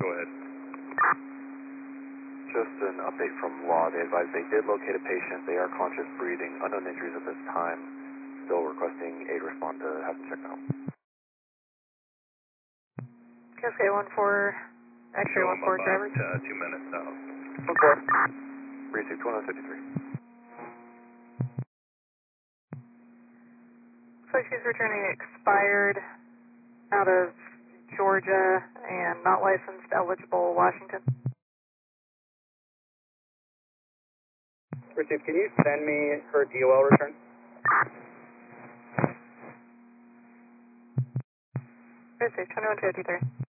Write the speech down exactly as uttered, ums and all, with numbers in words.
Go ahead. Just an update from law. They advise they did locate a patient. They are conscious, breathing, unknown injuries at this time. Still requesting aid respond to have them checked out. Cascade one four, X-ray one four, driver. Uh, two minutes out. one four. three six one oh fifty-three. Looks like she's returning expired out of Georgia and not licensed, eligible Washington. Richard, can you send me her D O L return? Thursday, twenty-one fifty-three.